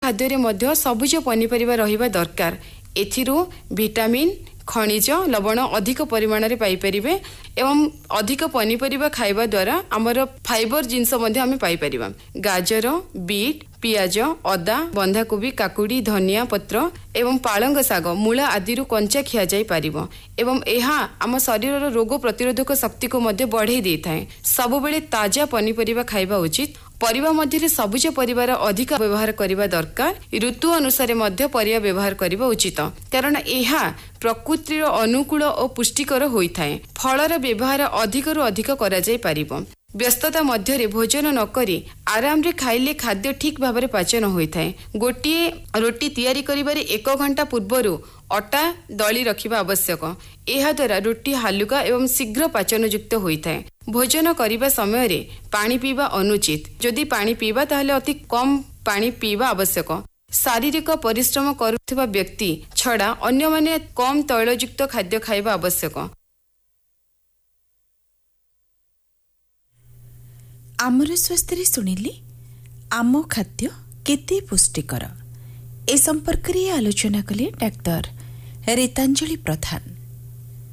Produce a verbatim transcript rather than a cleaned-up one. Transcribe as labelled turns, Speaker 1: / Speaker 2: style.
Speaker 1: खाद्य मध्य सबुज पनीपरिबा रहिबा दरकार। एथिरु विटामिन खनिज लवण अधिक परिमाण रे पाई परिबे एवं अधिक पनीपरिबा खाइबा द्वारा हमर फाइबर जिंस मध्ये हम पाई परिबा। गाजर बीट पियाज अदा बंधाकोबी काकुड़ी धनिया पत्र एवं पालंग साग मूला आदि कंचा खिया जाई पारिबो एवं एहा आम शरीर रोग प्रतिरोधक शक्ति को मध्य बढ़ाई दे थाए। सब बेले ताजा पनीपरिबा खाइबा उचित। परिबा मध्य सबुज परिवार अधिक व्यवहार करिबा दरकार। ऋतु अनुसार मध्य परिबा व्यवहार करिबा उचित कारण एहा प्रकृतिर अनुकूल और पुष्टिकर होइथाए। फलर व्यवहार अधिक रु अधिक करा जाई पारिबो। व्यस्तता मध्य भोजन न करी आराम रे खाइले खाद्य ठीक भाव पाचन होइथाए। गोटिए रोटी तैयारी करिबारे एक घंटा पूर्वरु अटा दली रखिबा आवश्यक। एहा द्वारा रोटी हालुका एवं शीघ्र पाचन युक्त होइथाए। भोजन करिबा समय रे पानी पीबा अनुचित। जदि पानी पीबा ताहले अति कम पानी पीबा आवश्यक। शारीरिक परिश्रम करुथिबा व्यक्ति छड़ा अन्य माने कम तैलयुक्त खाद्य खाइबा आवश्यक।
Speaker 2: आमर स्वास्थ्य शुणिले आम खाद्य केते पुष्टिकर ए संपर्क रे आलोचना कले डाक्टर रीतांजलि प्रधान।